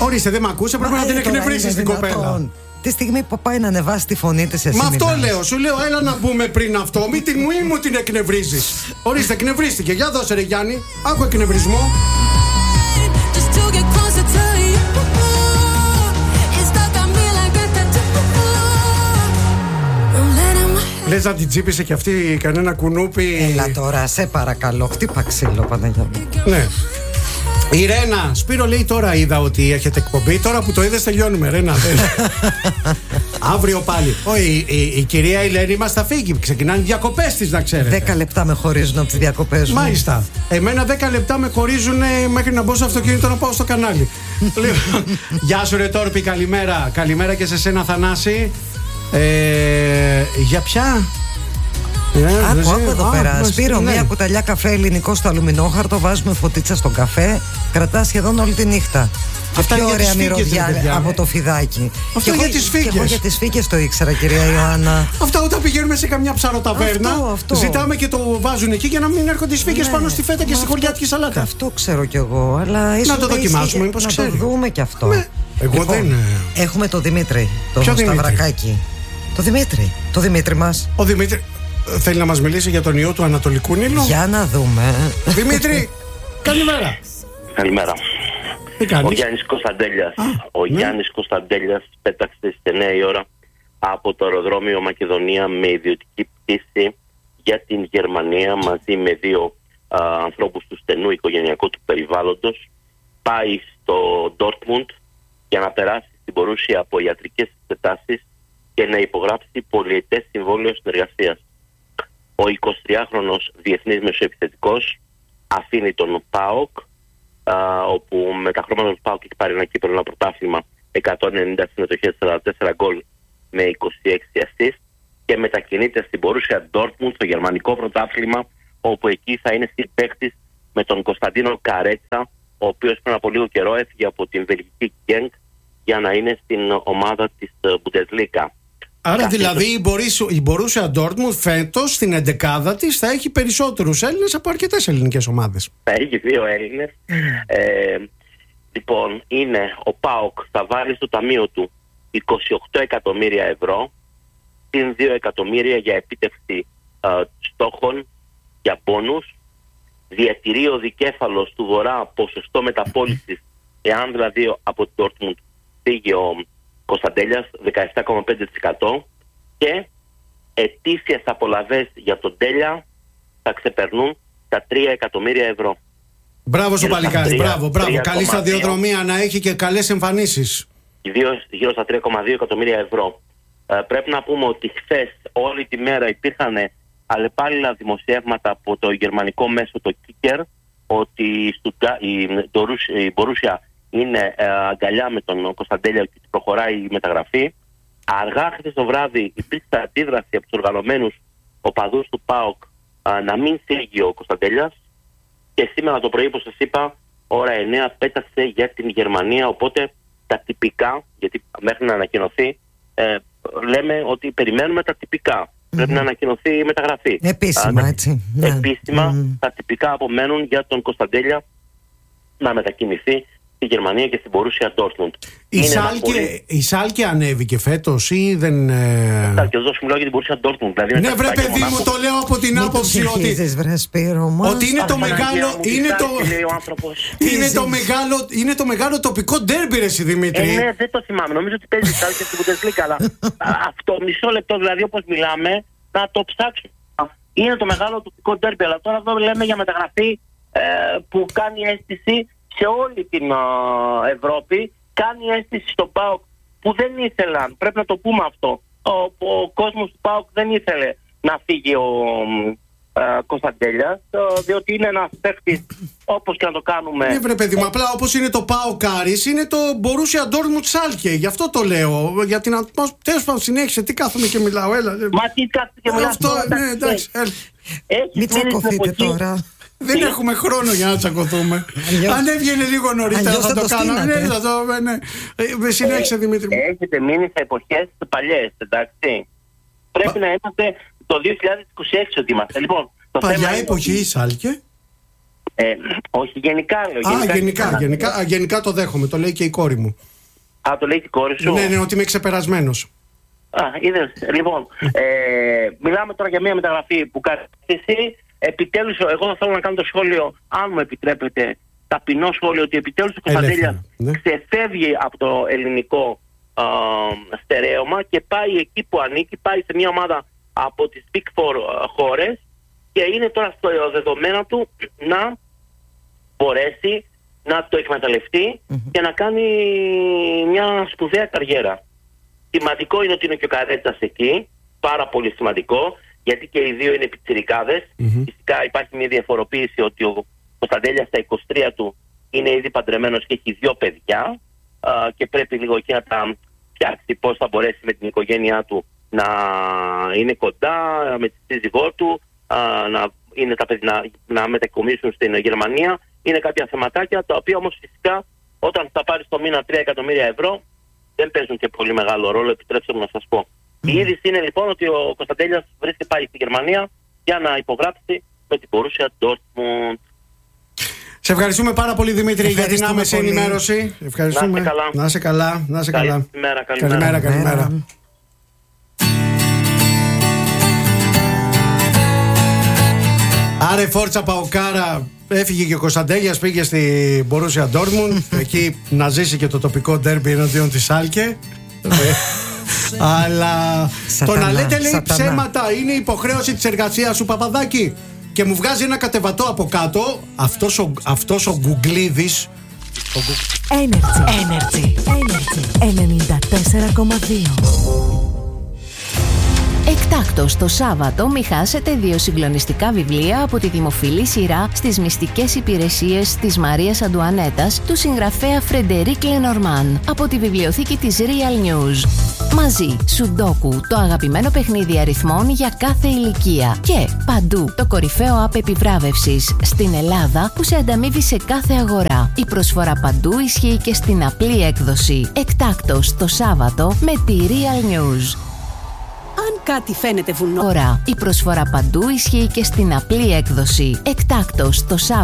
Ορίστε, δεν μ' ακούσε, πρέπει να την εκνευρίσεις την κοπέλα. Τη στιγμή που πάει να ανεβάσει τη φωνή της, εσύ. Μα αυτό λέω, σου λέω, έλα να μπούμε πριν αυτό. Μην μου την εκνευρίζεις. Ορίστε, εκνευρίστηκε. Για δώσε ρε Γιάννη, άκου εκνευρισμό. Λες να την τσίπησε κι αυτή κανένα κουνούπι. Έλα τώρα, σε παρακαλώ, χτύπα ξύλο, Παναγιώτη. Ναι. Η Ρένα, Σπύρο λέει τώρα είδα ότι έχετε εκπομπή. Τώρα που το είδες τελειώνουμε, Ρένα. Αύριο πάλι. Όχι, η κυρία Ελένη μας θα φύγει. Ξεκινάνε οι διακοπές της, να ξέρετε. 10 λεπτά με χωρίζουν από τις διακοπές μου. Μάλιστα. Εμένα 10 λεπτά με χωρίζουν μέχρι να μπω στο αυτοκίνητο να πάω στο κανάλι. Γεια σου ρε Τόρπη, καλημέρα. Καλημέρα και σε σένα Θανάση. Για ποια? Άκου εδώ πέρα. Σπύρο, μία κουταλιά καφέ ελληνικό στο αλουμινόχαρτο. Βάζουμε φωτίτσα στον καφέ. Κρατά σχεδόν όλη τη νύχτα. Αυτά πιο είναι ωραία μυρωδιά από το φιδάκι. Αυτό για τις φύκες. Και εγώ για τις φύκες το ήξερα, κυρία Ιωάννα. Αυτά όταν πηγαίνουμε σε καμιά ψαροταβέρνα, ζητάμε και το βάζουν εκεί για να μην έρχονται τις φύκες πάνω στη φέτα και στη χωριάτικη σαλάτα. Αυτό ξέρω κι εγώ, αλλά ίσως να το δοκιμάσουμε, μήπως ξέρει. Να το δούμε κι αυτό. Εγώ δεν. Έχουμε το Δημήτρη, το Σταυρακάκι. Το Δημήτρη μας. Ο Δημήτρη θέλει να μας μιλήσει για τον ιό του Ανατολικού Νείλου. Για να δούμε. Δημήτρη, καλημέρα. Καλημέρα. Ο Γιάννης Κωνσταντέλιας. Γιάννης Κωνσταντέλιας πέταξε στις 9 η ώρα από το αεροδρόμιο Μακεδονία με ιδιωτική πτήση για την Γερμανία μαζί με δύο ανθρώπους του στενού οικογενειακού του περιβάλλοντος. Πάει στο Ντόρτμουντ για να περάσει στην Μπορούσια από ιατρικές εξετάσεις και να υπογράψει πολυετές συμβόλαιο συνεργασίας. Ο 23χρονος διεθνής μεσοεπιθετικός αφήνει τον ΠΑΟΚ, όπου με τα χρώματα του ΠΑΟΚ έχει πάρει ένα κύπελλο, ένα πρωτάθλημα, 190 συμμετοχές, 44 γκολ με 26 assist, και μετακινείται στην Μπορούσια Ντόρτμουντ, στο γερμανικό πρωτάθλημα, όπου εκεί θα είναι συμπαίκτης με τον Κωνσταντίνο Καρέτσα, ο οποίος πριν από λίγο καιρό έφυγε από την βελγική Γκένκ για να είναι στην ομάδα της Bundesliga. Άρα δηλαδή η Μπορούσια Ντόρτμουντ φέτος στην εντεκάδα της θα έχει περισσότερους Έλληνες από αρκετές ελληνικές ομάδες. Θα έχει δύο Έλληνες. Λοιπόν, ο ΠΑΟΚ θα βάλει στο ταμείο του 28 εκατομμύρια ευρώ, συν 2 εκατομμύρια για επίτευξη στόχων, για πόνους. Διατηρεί ο δικέφαλος του Βορρά ποσοστό μεταπώλησης, εάν δηλαδή από την Ντόρτμουντ φύγει ο Κωνσταντέλιας, 17,5%, και ετήσιες απολαβές για τον Τέλια θα ξεπερνούν τα 3 εκατομμύρια ευρώ. Μπράβο στο παλικάρι, μπράβο. Καλή σταδιοδρομία να έχει και καλές εμφανίσεις. Γύρω στα 3,2 εκατομμύρια ευρώ. Πρέπει να πούμε ότι χθες όλη τη μέρα υπήρχαν αλλεπάλληλα δημοσιεύματα από το γερμανικό μέσο, το Kicker, ότι η Μπορούσια είναι αγκαλιά με τον Κωνσταντέλια και προχωράει η μεταγραφή. Αργά χθες το βράδυ υπήρξε αντίδραση από τους οργανωμένους οπαδούς του ΠΑΟΚ να μην φύγει ο Κωνσταντέλιας, και σήμερα το πρωί, όπως σας είπα, ώρα 9 πέταξε για την Γερμανία. Οπότε τα τυπικά, γιατί μέχρι να ανακοινωθεί, λέμε ότι περιμένουμε τα τυπικά. Πρέπει να ανακοινωθεί η μεταγραφή. Επίσημα, έτσι. Επίσημα, τα τυπικά απομένουν για τον Κωνσταντέλια να μετακινηθεί στη Γερμανία και στην Μπορούσια Ντόρτμουντ. Η Σάλκε ανέβηκε φέτος ή δεν. Και εδώ σου μιλάω για την Μπορούσια Ντόρτμουντ. Ναι, βρε παιδί μου, το λέω από την άποψη ότι είναι το μεγάλο. Είναι το μεγάλο τοπικό ντέρμπι, ρε Δημήτρη. Ναι, δεν το θυμάμαι. Νομίζω ότι παίζει η Σάλκε στην Bundesliga. Αλλά αυτό μισό λεπτό δηλαδή, όπως μιλάμε, να το ψάξουμε. Είναι το μεγάλο τοπικό ντέρμπι. Αλλά τώρα εδώ λέμε για μεταγραφή που κάνει αίσθηση σε όλη την Ευρώπη. Κάνει αίσθηση στον ΠΑΟΚ που δεν ήθελαν, πρέπει να το πούμε αυτό, ο κόσμος του ΠΑΟΚ δεν ήθελε να φύγει ο Κωνσταντέλιας, διότι είναι ένας παίκτης, όπως και να το κάνουμε. Ναι βρε παιδί μου, απλά όπως είναι το ΠΑΟΚ Άρης, είναι το Μπορούσια Ντόρτμουντ Σάλκε, γι' αυτό το λέω, για την ατμόσφαιρα. Τέλος πάντων, συνέχισε, τι κάθομαι και μιλάω, έλα. Μα τι κάθομαι και μιλάω. Αυτό, ναι, εντάξει, έλα. Μην τσακωθείτε τώρα. Δεν έχουμε χρόνο για να τσακωθούμε. Αν έβγαινε λίγο νωρίτερα θα το κάναμε. Ναι, συνέχισε Δημήτρη μου. Έχετε μείνει σε εποχές παλιές, εντάξει. Πρέπει να είμαστε το 2026 ότι είμαστε. Λοιπόν, παλιά εποχή η Σάλκε. Όχι, γενικά λέω. Γενικά το δέχομαι, το λέει και η κόρη μου. Το λέει και η κόρη σου. Ναι, ότι είμαι ξεπερασμένος. Είδες. Λοιπόν, μιλάμε τώρα για μια μεταγραφή που κάνει εσύ. Επιτέλους, εγώ θα θέλω να κάνω το σχόλιο, αν μου επιτρέπετε, ταπεινό σχόλιο, ότι επιτέλους ο Κωνσταντέλιας ξεφεύγει από το ελληνικό στερέωμα και πάει εκεί που ανήκει, πάει σε μια ομάδα από τις Big Four χώρες και είναι τώρα στο δεδομένο του να μπορέσει να το εκμεταλλευτεί και να κάνει μια σπουδαία καριέρα. Σημαντικό είναι ότι είναι και ο Καρέτσας εκεί, πάρα πολύ σημαντικό, γιατί και οι δύο είναι πιτσιρικάδες. Φυσικά υπάρχει μια διαφοροποίηση ότι ο Κωνσταντέλιας στα 23 του είναι ήδη παντρεμένος και έχει 2 παιδιά και πρέπει λίγο εκεί να τα φτιάξει πώς θα μπορέσει με την οικογένειά του να είναι κοντά, με τη σύζυγό του, να μετακομίσουν στην Γερμανία. Είναι κάποια θεματάκια τα οποία όμως φυσικά όταν θα πάρει το μήνα 3 εκατομμύρια ευρώ δεν παίζουν και πολύ μεγάλο ρόλο, επιτρέψτε μου να σας πω. Η είδηση είναι λοιπόν ότι ο Κωνσταντέλιας πάει στη Γερμανία για να υπογράψει με την Borussia Dortmund. Σε ευχαριστούμε πάρα πολύ, Δημήτρη, για την άμεση ενημέρωση. Ευχαριστούμε. Να είσαι καλά. Καλημέρα. Άρε φόρτσα Παοκάρα, έφυγε και ο Κωνσταντέλιας, πήγε στη Borussia Dortmund εκεί να ζήσει και το τοπικό ντέρμπι εναντίον της Σάλκε. Αλλά το να λέτε λέει ψέματα είναι υποχρέωση της εργασίας σου, Παπαδάκη. Και μου βγάζει ένα κατεβατό από κάτω αυτός ο Γκουγκλίδης. Energy 94,2. Εκτάκτος το Σάββατο μη χάσετε 2 συγκλονιστικά βιβλία από τη δημοφιλή σειρά στις μυστικές υπηρεσίες της Μαρίας Αντουανέτας του συγγραφέα Φρεντερίκ Λενορμάν από τη βιβλιοθήκη της Real News. Μαζί, Σουντόκου, το αγαπημένο παιχνίδι αριθμών για κάθε ηλικία. Και Παντού, το κορυφαίο app επιβράβευσης στην Ελλάδα που σε ανταμείβει σε κάθε αγορά. Η προσφορά Παντού ισχύει και στην απλή έκδοση. Εκτάκτος το Σάββατο με τη Real News. Αν κάτι φαίνεται βουνό. Η προσφορά Παντού ισχύει και στην απλή έκδοση. Εκτάκτος το Σάββατο.